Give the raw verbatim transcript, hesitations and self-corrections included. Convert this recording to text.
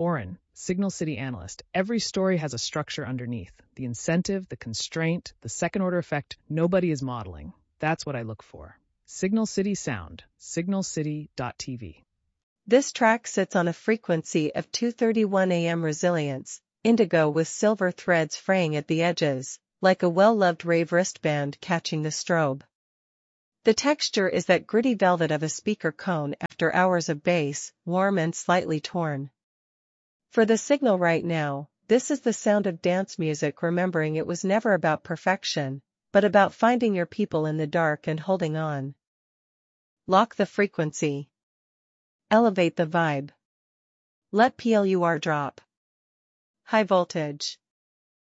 Oren, Signal City analyst. Every story has a structure underneath. The incentive, the constraint, the second-order effect nobody is modeling. That's what I look for. Signal City Sound, signal city dot t v. This track sits on a frequency of two thirty-one A M resilience, indigo with silver threads fraying at the edges, like a well-loved rave wristband catching the strobe. The texture is that gritty velvet of a speaker cone after hours of bass, warm and slightly torn. For the signal right now, this is the sound of dance music, remembering it was never about perfection, but about finding your people in the dark and holding on. Lock the frequency. Elevate the vibe. Let P L U R drop. High voltage.